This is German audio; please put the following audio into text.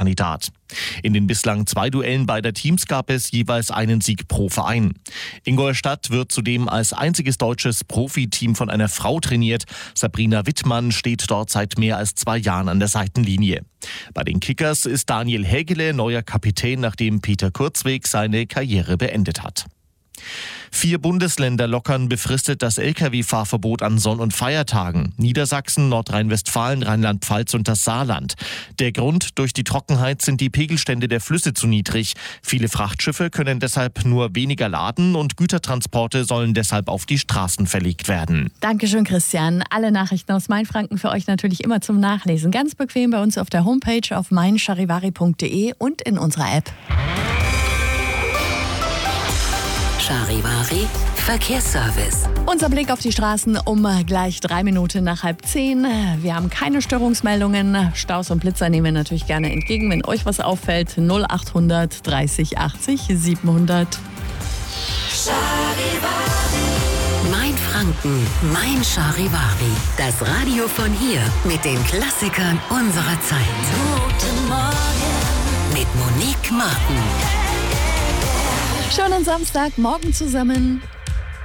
Spitzenkandidat. In den bislang 2 Duellen beider Teams gab es jeweils einen Sieg pro Verein. Ingolstadt wird zudem als einziges deutsches Profiteam von einer Frau trainiert. Sabrina Wittmann steht dort seit mehr als 2 Jahren an der Seitenlinie. Bei den Kickers ist Daniel Hägele neuer Kapitän, nachdem Peter Kurzweg seine Karriere beendet hat. 4 Bundesländer lockern befristet das Lkw-Fahrverbot an Sonn- und Feiertagen. Niedersachsen, Nordrhein-Westfalen, Rheinland-Pfalz und das Saarland. Der Grund: durch die Trockenheit sind die Pegelstände der Flüsse zu niedrig. Viele Frachtschiffe können deshalb nur weniger laden und Gütertransporte sollen deshalb auf die Straßen verlegt werden. Dankeschön, Christian. Alle Nachrichten aus Mainfranken für euch natürlich immer zum Nachlesen. Ganz bequem bei uns auf der Homepage auf meincharivari.de und in unserer App. Charivari Verkehrsservice. Unser Blick auf die Straßen um gleich 3 Minuten nach 9:30. Wir haben keine Störungsmeldungen. Staus und Blitzer nehmen wir natürlich gerne entgegen. Wenn euch was auffällt, 0800 30 80 700. Mainfranken, Mein Charivari. Das Radio von hier mit den Klassikern unserer Zeit. Guten Morgen mit Monique Martin. Schönen Samstagmorgen zusammen.